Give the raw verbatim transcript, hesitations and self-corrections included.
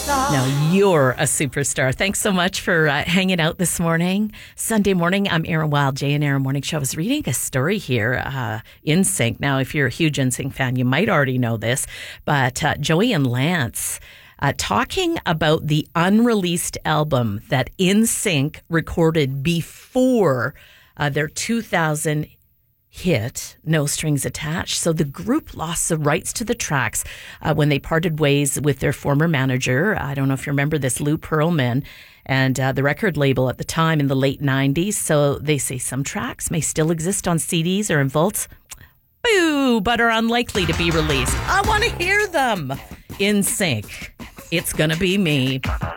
Now you're a superstar. Thanks so much for uh, hanging out this morning. Sunday morning, I'm Erin Wild, Jay and Erin Morning Show. I was reading a story here, uh, N Sync. Now, if you're a huge N Sync fan, you might already know this, but uh, Joey and Lance uh, talking about the unreleased album that N Sync recorded before uh, their two thousand hit, No Strings Attached. So the group lost the rights to the tracks uh, when they parted ways with their former manager. I don't know if you remember this, Lou Pearlman, and uh, the record label at the time in the late nineties. So they say some tracks may still exist on C Ds or in vaults, boo, but are unlikely to be released. I want to hear them. In Sync. It's gonna be me.